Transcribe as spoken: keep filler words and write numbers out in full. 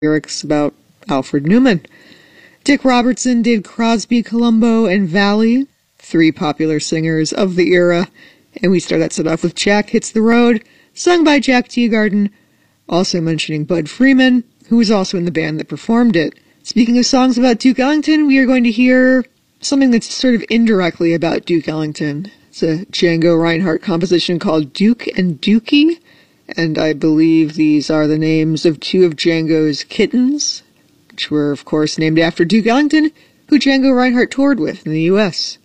lyrics about Alfred Newman. Dick Robertson did Crosby, Colombo, and Valley, three popular singers of the era. And we start that set off with Jack Hits the Road, sung by Jack Teagarden, also mentioning Bud Freeman, who was also in the band that performed it. Speaking of songs about Duke Ellington, we are going to hear something that's sort of indirectly about Duke Ellington. It's a Django Reinhardt composition called Duke and Dookie, and I believe these are the names of two of Django's kittens, which were, of course, named after Duke Ellington, who Django Reinhardt toured with in the U S